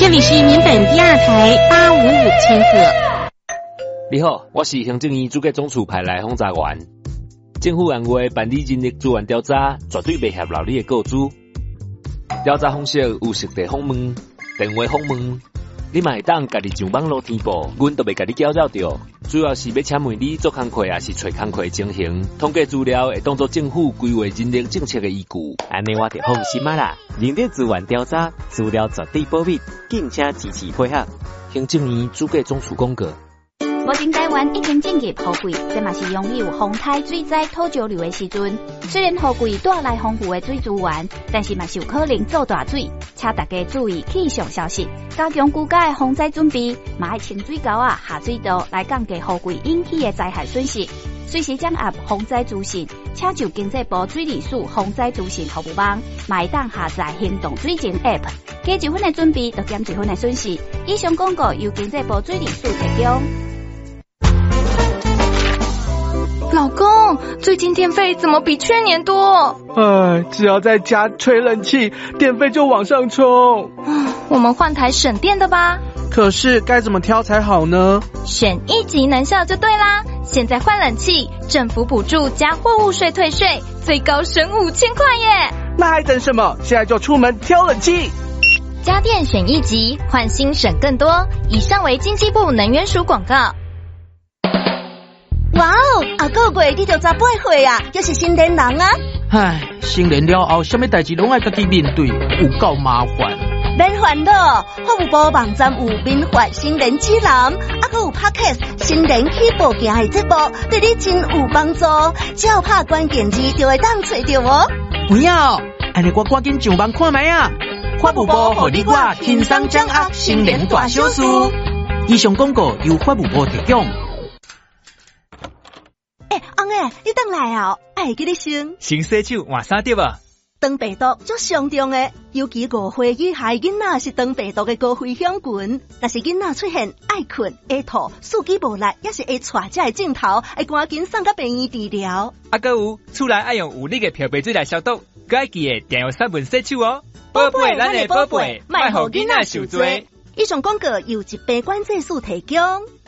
这里是民本第二台855千赫。 你好，我是行政院主计总处派来轰炸员。政府按话办理人力资源调查，绝对袂合劳你的告知。调查方式有实地访问、电话访问，你嘛会当家己上网络填报，阮都袂家己搅扰着。主要是要请问你做工课，还是找工课情形，统计资料会当作政府规划人力政策的依据。 安尼我就放心啦。人力资源调查资料绝对保密，敬请支持配合。 行政院主计总处公告。 目前台湾已经进入雨季，这嘛是拥有风台、水灾、土石流的时阵。虽然雨季带来丰富的水资源，但是嘛是有可能造大水，请大家注意气象消息，加强居家的防灾准备，嘛要清水沟啊、下水道来降低雨季引起的灾害损失。随时掌握防灾资讯，请就经济部水利署防灾资讯服务网，嘛会当下载行动水情 App， 加一分的准备，就减一分的损失。以上广告由经济部水利署提供。 老公，最近电费怎么比去年多？ 只要在家吹冷气，电费就往上冲。 我们换台省电的吧。 可是该怎么挑才好呢？ 选一级能效就对啦！现在换冷气，政府补助加货物税退税，最高省5000块耶！ 那还等什么？现在就出门挑冷气。 家电选一级，换新省更多。以上为经济部能源署广告。 哇哦，啊个月你就18岁啊，就是成年人啊！ 唉，成年了后，什么代志拢爱家己面对，有够麻烦。 免烦恼，法务部网站有民法成年指南，还有 Podcast 成年起步行的节目，对你真有帮助。只要拍关键字就会当找到哦。 有影，安尼我赶紧上网看卖啊！法务部互你我轻松掌握成年大小事。以上广告由法务部提供。 翁诶，你等来哦，爱记你先。 先洗手换衫对吧？ 肠病毒最上重的，尤其5岁以下囡仔是肠病毒的高危险群。若是囡仔出现爱困、会吐、四肢无力，也是会带这个镜头，会赶紧送到病院治疗。 还有，厝内爱用有力的漂白水来消毒，佮爱记得定用3分洗手哦。宝贝，咱的宝贝，莫互囡仔受罪。 以上广告由疾病管制署提供。